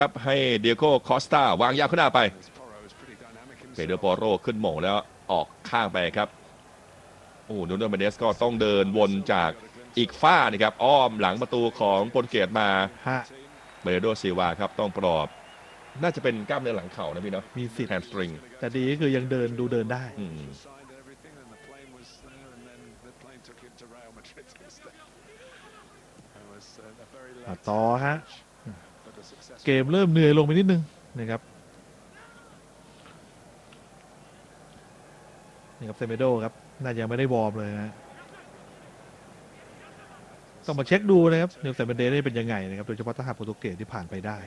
ครับให้เดียโก้คอสตาวางยาวขึ้นหน้าไปเปโดรโปโรขึ้นหม่งแล้วออกข้างไปครับโอ้นูโนเมเนสก็ต้องเดินวนจากอีกฝ้านะครับอ้อมหลังประตูของโปรตุเกสมาเบโดซิลวาครับต้องปลอบน่าจะเป็นกล้ามเนื้อหลังเข่านะพี่เนาะมีสิทธิ์แฮมสตริงแต่ดีก็คือยังเดินได้ต่อฮะเกมเริ่มเหนื่อยลงไปนิดนึงนะครับนี่ครับเซเมโดครับน่าจะยังไม่ได้วอร์มเลยนะต้องมาเช็คดูนะครับเนลเซเมเดได้เป็นยังไงนะครับโดยเฉพาะถ้าหากโปรตุเกสที่ผ่านไปได้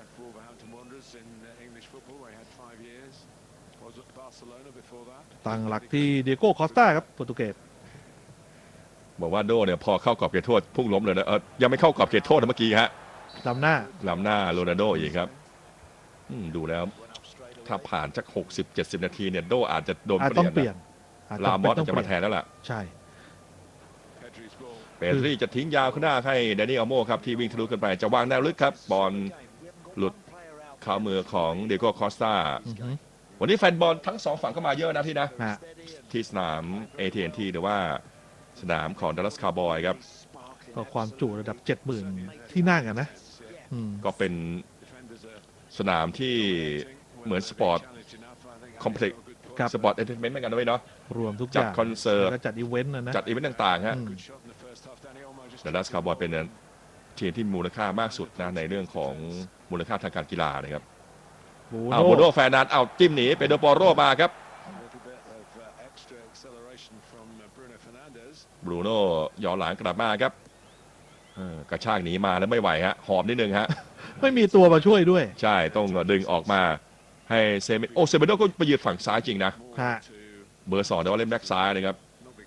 ตั้งหลักที่เดียโก้คอสตาครับโปรตุเกสบอกว่าโดเนี่ยพอเข้ากรอบเขตโทษพุ่งล้มเลยนะยังไม่เข้ากรอบเขตโทษนะเมื่อกี้ฮะล้ำหน้าโรนัลโดอีกครับดูแล้วถ้าผ่านสัก60-70 นาทีเนี่ยโดอาจจะโดนเปลี่ยนลามอสจะมาแทนแล้วล่ะใช่เปดรี่จะทิ้งยาวขึ้นหน้าให้แดนนี่อัลโมครับที่วิ่งทะลุขึ้นไปจะวางแนวลึกครับบอลหลุดเข้ามือของเดโก้คอสตาวันนี้แฟนบอลทั้งสองฝั่งก็มาเยอะนะที่นะที่สนาม AT&T หรือว่าสนามของดัลลัสคาวบอยครับก็ความจุระดับ 70,000 ที่นั่งกันนะก็เป็นสนามที่เหมือนสปอร์ตคอมเพล็กซ์สปอร์ตเอนเตอร์เทนเมนต์เหมือนกันด้วยเนาะรวมทุกอย่างจัดคอนเสิร์ตจัดอีเวนต์นะจัดอีเวนต์ต่างๆฮะดัลลัสคาวบอยเป็นทีมที่มูลค่ามากสุดนะในเรื่องของมูลค่าทางการกีฬานะครับโบโดแฟนานเอาจิ้มหนีเปโดรโปโรมาครับบรูโน่ย้อนหลังกลับมาครับกระชากหนีมาแล้วไม่ไหวฮะหอบนิดนึงฮะไม่มีตัวมาช่วยด้วยใช่ต้องดึงออกมาให้เซเมโดก็ไปยืนฝั่งซ้ายจริงนะเบอร์ 2แต่ว่าเล่นแบ็กซ้ายนะครับ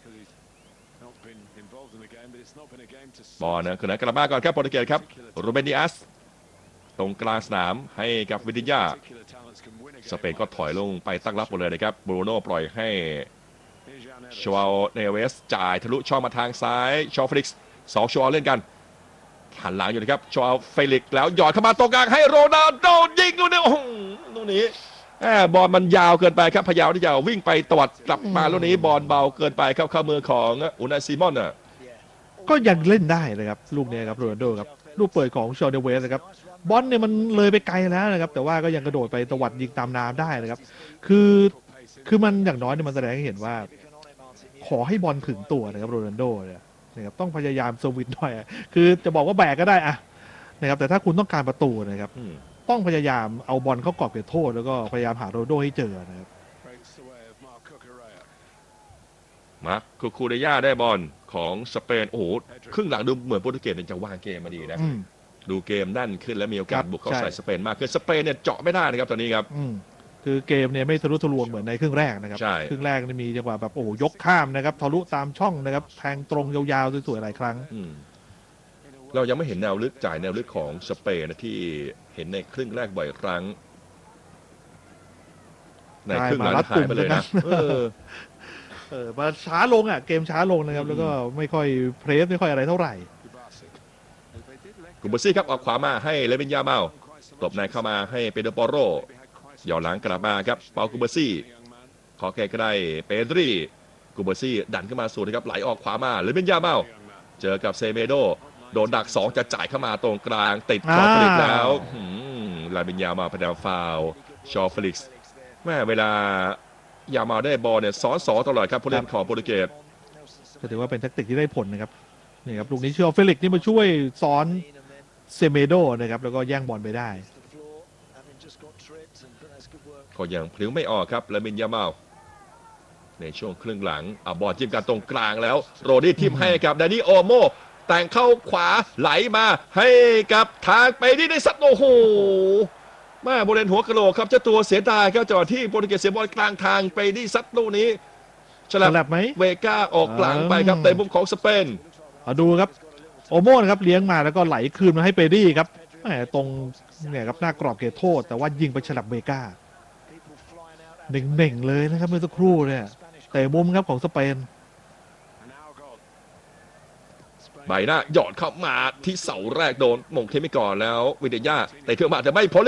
บอลนะคือไหนกลับมาก่อนครับโปรตุเกสครับโรเบนิอัสตรงกลางสนามให้กับวินิญาสเปนก็ถอยลงไปตั้งรับหมดเลยนะครับบรูโน่ปล่อยให้ชวาลเนเวสจ่ายทะลุช่องมาทางซ้ายชอเฟลิกซ์2ชวาลเล่นกันหันหลังอยู่นะครับชวาลเฟลิกซ์แล้วหยอดเข้ามาตรงกลางให้โรนัลโดยิงดูเนี่ยโอ้โหลูกนี้บอลมันยาวเกินไปครับพยายามที่จะวิ่งไปตวัดกลับมาลูกนี้บอลเบาเกินไปเข้ามือของอุนายซิมอนน่ะก็ยังเล่นได้นะครับลูกนี้ครับโรนัลโดครับลูกเปิดของชอเนเวสนะครับบอลเนี่ยมันเลยไปไกลแล้วนะครับแต่ว่าก็ยังกระโดดไปตวัดยิงตามน้ำได้นะครับคือมันอย่างน้อยเนี่ยมันแสดงให้เห็นว่าขอให้บอลถึงตัวนะครับโรนัลโดเนี่ยนะครับต้องพยายามสวิตหน่อยคือจะบอกว่าแบกก็ได้อะนะครับแต่ถ้าคุณต้องการประตูนะครับต้องพยายามเอาบอลเข้ากรอบเขตโทษแล้วก็พยายามหาโรนัลโดให้เจอนะครับมาคูเดย่าได้บอลของสเปนโอ้โหครึ่งหลังดูเหมือนโปรตุเกสจะวางเกมมาดีนะดูเกมนั่นขึ้นและมีโอกาสบุกเข้าใส่สเปนมากคือสเปนเนี่ยเจาะไม่ได้นะครับตอนนี้ครับคือเกมเนี่ยไม่ทะลุทะลวงเหมือนในครึ่งแรกนะครับครึ่งแรกนี่มีจังหวะแบบโอ้ยกข้ามนะครับทะลุตามช่องนะครับแทงตรงยาวๆสวยๆหลายครั้งเรายังไม่เห็นแนวลึกจ่ายแนวลึกของสเปนนะที่เห็นในครึ่งแรกบ่อยครั้งในครึ่งหลังหายไปเลยนะมาช้าลงอ่ะเกมช้าลงนะครับแล้วก็ไม่ค่อยเพรสไม่ค่อยอะไรเท่าไหร่กุมเบซี่ครับออกขวามาให้เลวินยาเมาตบในเข้ามาให้เปโดรโปโรย่อหลังกลับมาครับเปากุมเบซี่ขอแก้ก็ได้เปดรี่กุมเบซี่ดันขึ้นมาสู่นะครับไหลออกขวามาเลวินยาเมาเจอกับเซเมโดโดนดัก2จะจ่ายเข้ามาตรงกลางติดชอเฟลิกซ์แล้วเลวินยาเมาพยายามฟาวชอเฟลิกซ์แม่เวลายามาได้บอลเนี่ยซ้อนตลอดครับผู้เล่นของโปรตุเกสก็ถือว่าเป็นแทคติกที่ได้ผลนะครับนี่ครับลูกนี้ชอเฟลิกซ์นี่มาช่วยซ้อนเซเมโดนะครับแล้วก็แย่งบอลไปได้ก็ยังพลิ้วไม่ออกครับลามินยาเมาในช่วงครึ่งหลังบอลจิ้มกันตรงกลางแล้วโรดี้ทิมให้กับดานิโอโมแต่งเข้าขวาไหลมาให้กับทางไปที่ได้สัตว์โอ้โหมาบริเวณหัวกะโหลกครับเจ้าตัวเสียดายครับจังหวะที่โปรตุเกสเสียบอลกลางทางไปที่ซัดลูกนี้ฉลับไหมเวก้าออกหลังไปครับในมุมของสเปนดูครับโอโม่นะครับเลี้ยงมาแล้วก็ไหลคืนมาให้เปดี้ครับตรงเนี่ยครับหน้ากรอบเขตโทษแต่ว่ายิงไปฉลับเวก้าเน่งๆเลยนะครับเมื่อสักครู่เนี่ยแต่มุมครับของสเปนใบหน้าหยอดเข้ามาที่เสาแรกโดนมงเทมิก่อนแล้ววิเดียาแต่เครื่องมาแต่ไม่พ้น